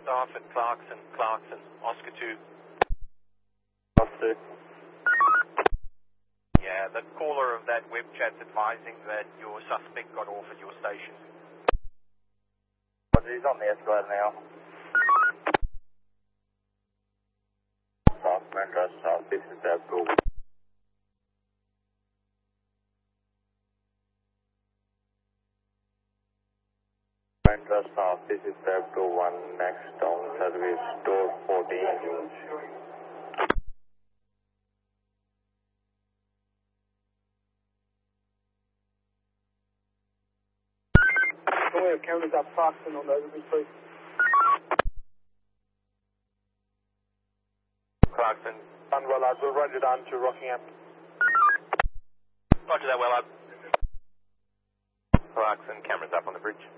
staff at Clarkson, Oscar 2. Oscar 2. Yeah, the caller of that web chat's advising that your suspect got off at your station. He's on the escalator now. South Metro South, this is Devil. Metro South, this is Devil 1, next on service door 14. We have cameras up Clarkson on those, please. Clarkson. Wellard, we'll run it on to Rockingham. Roger that, Wellard. Clarkson, cameras up on the bridge.